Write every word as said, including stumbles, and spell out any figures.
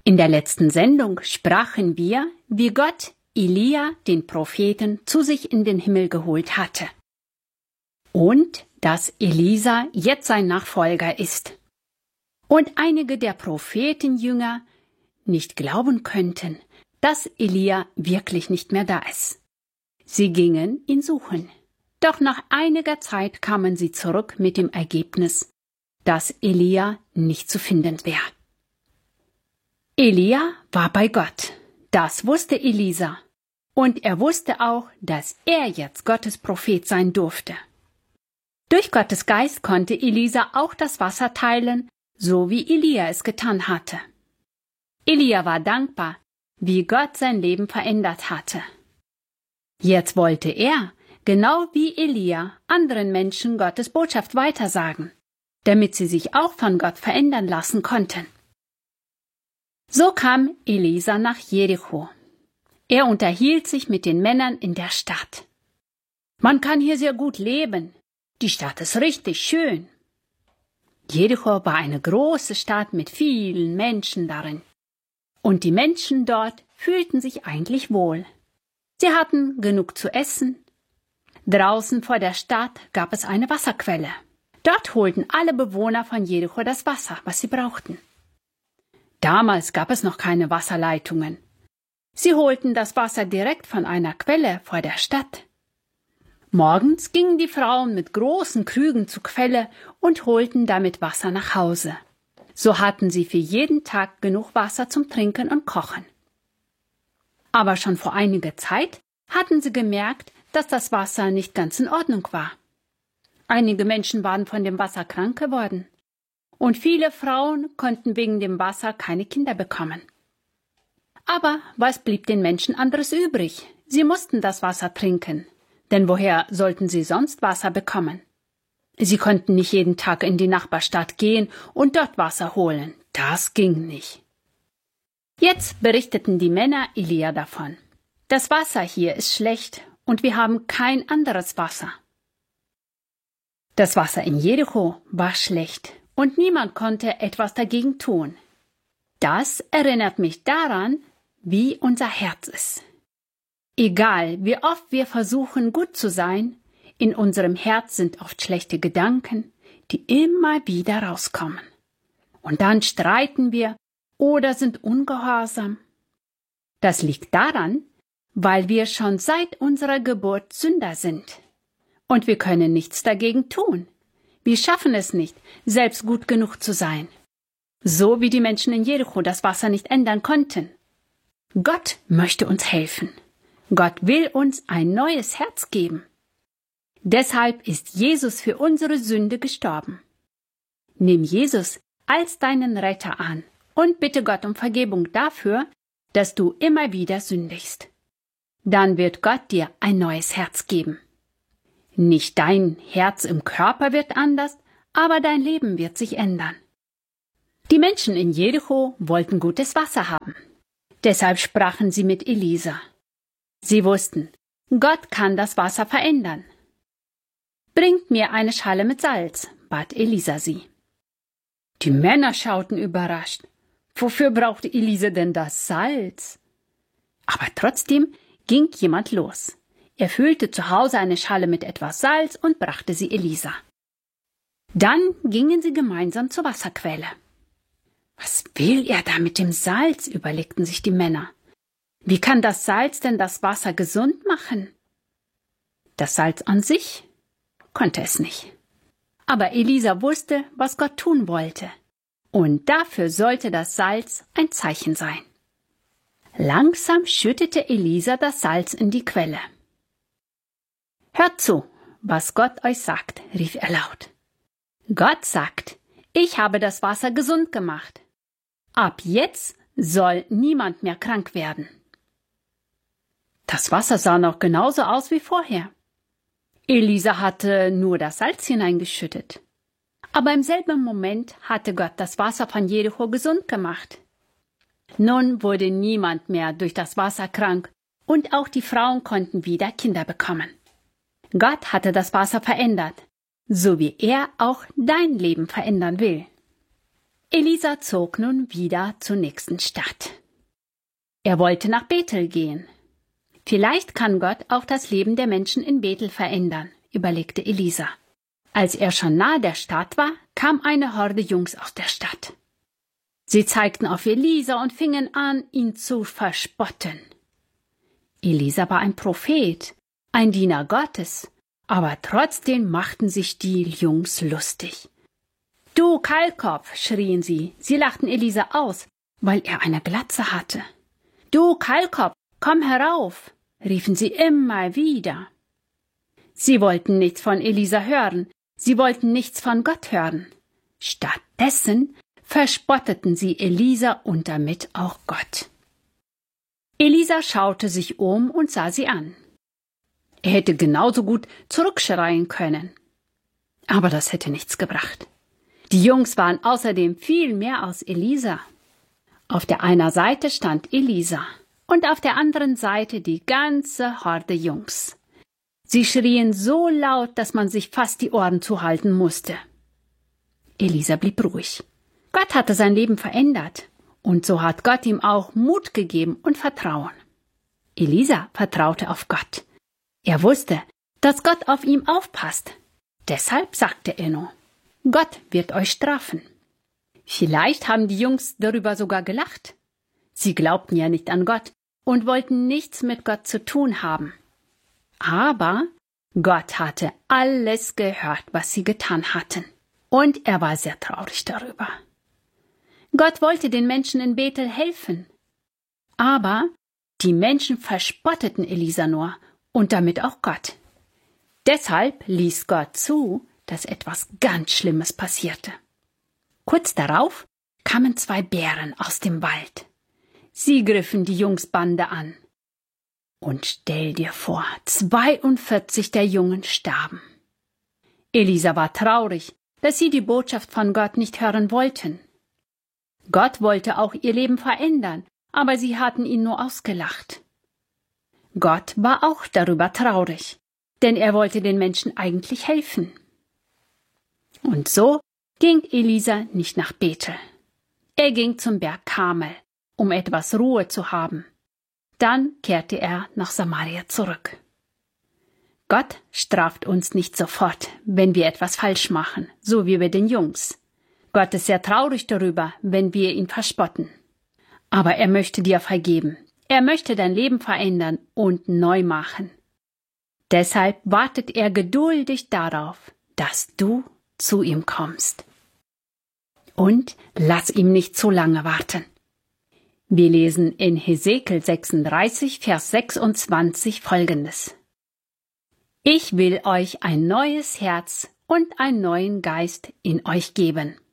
In der letzten Sendung sprachen wir, wie Gott Elia, den Propheten, zu sich in den Himmel geholt hatte. Und dass Elisa jetzt sein Nachfolger ist. Und einige der Prophetenjünger nicht glauben könnten, dass Elia wirklich nicht mehr da ist. Sie gingen ihn suchen. Doch nach einiger Zeit kamen sie zurück mit dem Ergebnis, dass Elia nicht zu finden wäre. Elia war bei Gott. Das wusste Elisa. Und er wusste auch, dass er jetzt Gottes Prophet sein durfte. Durch Gottes Geist konnte Elisa auch das Wasser teilen, so wie Elia es getan hatte. Elia war dankbar, wie Gott sein Leben verändert hatte. Jetzt wollte er, genau wie Elia, anderen Menschen Gottes Botschaft weitersagen, damit sie sich auch von Gott verändern lassen konnten. So kam Elisa nach Jericho. Er unterhielt sich mit den Männern in der Stadt. Man kann hier sehr gut leben. Die Stadt ist richtig schön. Jericho war eine große Stadt mit vielen Menschen darin. Und die Menschen dort fühlten sich eigentlich wohl. Sie hatten genug zu essen. Draußen vor der Stadt gab es eine Wasserquelle. Dort holten alle Bewohner von Jericho das Wasser, was sie brauchten. Damals gab es noch keine Wasserleitungen. Sie holten das Wasser direkt von einer Quelle vor der Stadt. Morgens gingen die Frauen mit großen Krügen zur Quelle und holten damit Wasser nach Hause. So hatten sie für jeden Tag genug Wasser zum Trinken und Kochen. Aber schon vor einiger Zeit hatten sie gemerkt, dass das Wasser nicht ganz in Ordnung war. Einige Menschen waren von dem Wasser krank geworden. Und viele Frauen konnten wegen dem Wasser keine Kinder bekommen. Aber was blieb den Menschen anderes übrig? Sie mussten das Wasser trinken. Denn woher sollten sie sonst Wasser bekommen? Sie konnten nicht jeden Tag in die Nachbarstadt gehen und dort Wasser holen. Das ging nicht. Jetzt berichteten die Männer Elia davon. Das Wasser hier ist schlecht und wir haben kein anderes Wasser. Das Wasser in Jericho war schlecht und niemand konnte etwas dagegen tun. Das erinnert mich daran, wie unser Herz ist. Egal, wie oft wir versuchen, gut zu sein, in unserem Herz sind oft schlechte Gedanken, die immer wieder rauskommen. Und dann streiten wir oder sind ungehorsam. Das liegt daran, weil wir schon seit unserer Geburt Sünder sind. Und wir können nichts dagegen tun. Wir schaffen es nicht, selbst gut genug zu sein. So wie die Menschen in Jericho das Wasser nicht ändern konnten. Gott möchte uns helfen. Gott will uns ein neues Herz geben. Deshalb ist Jesus für unsere Sünde gestorben. Nimm Jesus als deinen Retter an und bitte Gott um Vergebung dafür, dass du immer wieder sündigst. Dann wird Gott dir ein neues Herz geben. Nicht dein Herz im Körper wird anders, aber dein Leben wird sich ändern. Die Menschen in Jericho wollten gutes Wasser haben. Deshalb sprachen sie mit Elisa. Sie wussten, Gott kann das Wasser verändern. Bringt mir eine Schale mit Salz, bat Elisa sie. Die Männer schauten überrascht. Wofür brauchte Elisa denn das Salz? Aber trotzdem ging jemand los. Er füllte zu Hause eine Schale mit etwas Salz und brachte sie Elisa. Dann gingen sie gemeinsam zur Wasserquelle. Was will er da mit dem Salz, überlegten sich die Männer. Wie kann das Salz denn das Wasser gesund machen? Das Salz an sich konnte es nicht. Aber Elisa wusste, was Gott tun wollte. Und dafür sollte das Salz ein Zeichen sein. Langsam schüttete Elisa das Salz in die Quelle. Hört zu, was Gott euch sagt, rief er laut. Gott sagt, ich habe das Wasser gesund gemacht. Ab jetzt soll niemand mehr krank werden. Das Wasser sah noch genauso aus wie vorher. Elisa hatte nur das Salz hineingeschüttet. Aber im selben Moment hatte Gott das Wasser von Jericho gesund gemacht. Nun wurde niemand mehr durch das Wasser krank und auch die Frauen konnten wieder Kinder bekommen. Gott hatte das Wasser verändert, so wie er auch dein Leben verändern will. Elisa zog nun wieder zur nächsten Stadt. Er wollte nach Bethel gehen. Vielleicht kann Gott auch das Leben der Menschen in Bethel verändern, überlegte Elisa. Als er schon nahe der Stadt war, kam eine Horde Jungs aus der Stadt. Sie zeigten auf Elisa und fingen an, ihn zu verspotten. Elisa war ein Prophet, ein Diener Gottes, aber trotzdem machten sich die Jungs lustig. »Du Kahlkopf«, schrien sie. Sie lachten Elisa aus, weil er eine Glatze hatte. »Du Kahlkopf, komm herauf«, riefen sie immer wieder. Sie wollten nichts von Elisa hören, sie wollten nichts von Gott hören. Stattdessen verspotteten sie Elisa und damit auch Gott. Elisa schaute sich um und sah sie an. Er hätte genauso gut zurückschreien können. Aber das hätte nichts gebracht. Die Jungs waren außerdem viel mehr aus Elisa. Auf der einen Seite stand Elisa und auf der anderen Seite die ganze Horde Jungs. Sie schrien so laut, dass man sich fast die Ohren zuhalten musste. Elisa blieb ruhig. Gott hatte sein Leben verändert, und so hat Gott ihm auch Mut gegeben und Vertrauen. Elisa vertraute auf Gott. Er wusste, dass Gott auf ihm aufpasst. Deshalb sagte er nur, Gott wird euch strafen. Vielleicht haben die Jungs darüber sogar gelacht. Sie glaubten ja nicht an Gott und wollten nichts mit Gott zu tun haben. Aber Gott hatte alles gehört, was sie getan hatten. Und er war sehr traurig darüber. Gott wollte den Menschen in Bethel helfen. Aber die Menschen verspotteten Elisa nur und damit auch Gott. Deshalb ließ Gott zu, dass etwas ganz Schlimmes passierte. Kurz darauf kamen zwei Bären aus dem Wald. Sie griffen die Jungsbande an. Und stell dir vor, zweiundvierzig der Jungen starben. Elisa war traurig, dass sie die Botschaft von Gott nicht hören wollten. Gott wollte auch ihr Leben verändern, aber sie hatten ihn nur ausgelacht. Gott war auch darüber traurig, denn er wollte den Menschen eigentlich helfen. Und so ging Elisa nicht nach Bethel. Er ging zum Berg Karmel, um etwas Ruhe zu haben. Dann kehrte er nach Samaria zurück. Gott straft uns nicht sofort, wenn wir etwas falsch machen, so wie bei den Jungs. Gott ist sehr traurig darüber, wenn wir ihn verspotten. Aber er möchte dir vergeben. Er möchte dein Leben verändern und neu machen. Deshalb wartet er geduldig darauf, dass du zu ihm kommst. Und lass ihm nicht zu lange warten. Wir lesen in Hesekiel sechsunddreißig, Vers sechsundzwanzig folgendes. Ich will euch ein neues Herz und einen neuen Geist in euch geben.